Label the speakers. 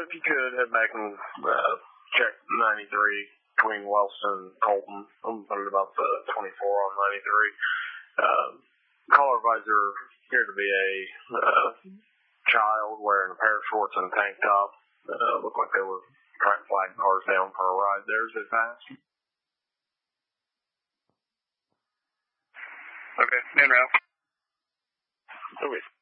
Speaker 1: if you could, head back and check 93 between Wellston and Colton. I'm wondering about the 24 on 93. Collar visor appeared to be a child wearing a pair of shorts and a tank top. Looked like they were trying to flag cars down for a ride there as they passed.
Speaker 2: Okay, en route.
Speaker 1: Okay.